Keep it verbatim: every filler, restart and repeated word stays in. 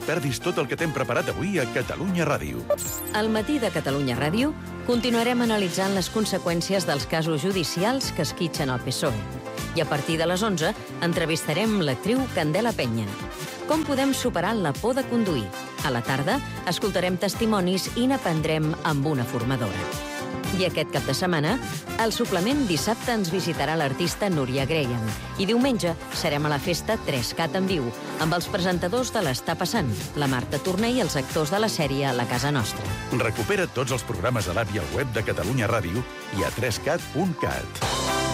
perdis tot el que t'hem preparat avui a Catalunya Ràdio. Al matí de Catalunya Ràdio continuarem analitzant les conseqüències dels casos judicials que esquitxen el P S O E. I a partir de les onze entrevistarem l'actriu Candela Peña. Com podem superar la por de conduir? A la tarda escoltarem testimonis i n'aprendrem amb una formadora. I aquest cap de setmana, al suplement dissabte ens visitarà l'artista Núria Graham i diumenge serem a la festa tres cat en viu amb els presentadors de l'Està Passant, la Marta Torner i els actors de la sèrie La Casa Nostra. Recupera tots els programes a l'app i al web de Catalunya Ràdio i a tres cat punt cat.